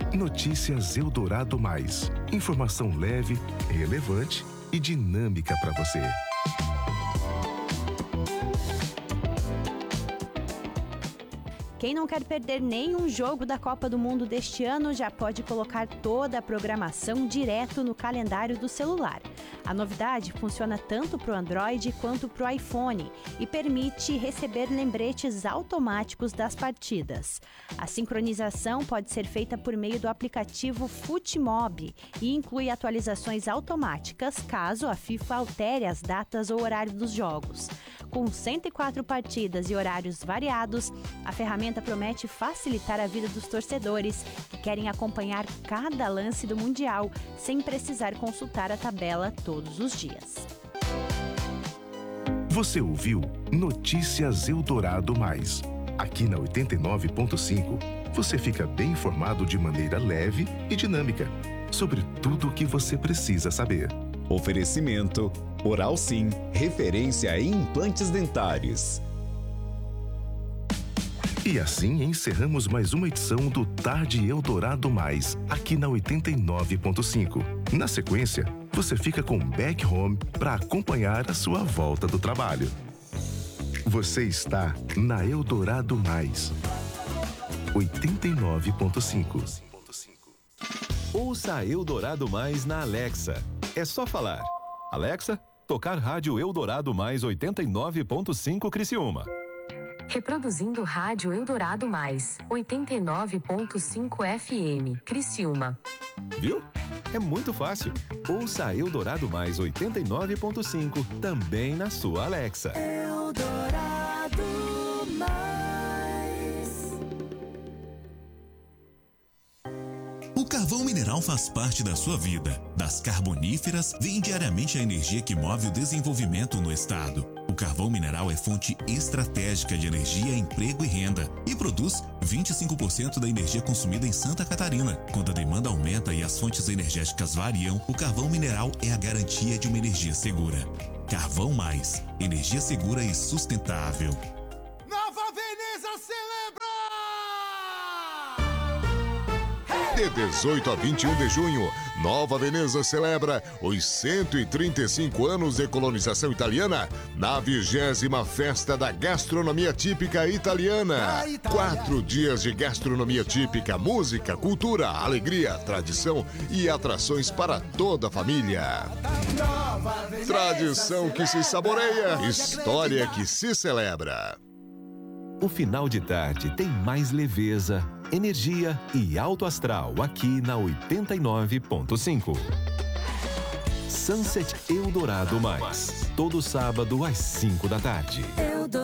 Notícias Eldorado Mais. Informação leve, relevante e dinâmica para você. Quem não quer perder nenhum jogo da Copa do Mundo deste ano já pode colocar toda a programação direto no calendário do celular. A novidade funciona tanto para o Android quanto para o iPhone e permite receber lembretes automáticos das partidas. A sincronização pode ser feita por meio do aplicativo Futmob e inclui atualizações automáticas caso a FIFA altere as datas ou horário dos jogos. Com 104 partidas e horários variados, a ferramenta promete facilitar a vida dos torcedores que querem acompanhar cada lance do Mundial sem precisar consultar a tabela todos os dias. Você ouviu Notícias Eldorado Mais. Aqui na 89.5, você fica bem informado de maneira leve e dinâmica sobre tudo o que você precisa saber. Oferecimento Oral Sim, referência em implantes dentários. E assim encerramos mais uma edição do Tarde Eldorado Mais, aqui na 89.5. Na sequência, você fica com Back Home para acompanhar a sua volta do trabalho. Você está na Eldorado Mais, 89.5. Ouça a Eldorado Mais na Alexa. É só falar: Alexa, tocar rádio Eldorado Mais 89.5 Criciúma. Reproduzindo rádio Eldorado Mais 89.5 FM Criciúma. Viu? É muito fácil. Ouça a Eldorado Mais 89.5 também na sua Alexa. Eldorado Mais. O carvão mineral faz parte da sua vida. Das carboníferas vem diariamente a energia que move o desenvolvimento no estado. O carvão mineral é fonte estratégica de energia, emprego e renda e produz 25% da energia consumida em Santa Catarina. Quando a demanda aumenta e as fontes energéticas variam, o carvão mineral é a garantia de uma energia segura. Carvão Mais, energia segura e sustentável. Nova Veneza celebra! De 18 a 21 de junho, Nova Veneza celebra os 135 anos de colonização italiana na 20ª Festa da Gastronomia Típica Italiana. 4 dias de gastronomia típica, música, cultura, alegria, tradição e atrações para toda a família. Tradição que se saboreia, história que se celebra. O final de tarde tem mais leveza, energia e alto astral aqui na 89.5. Sunset Eldorado Mais, todo sábado às 5 da tarde.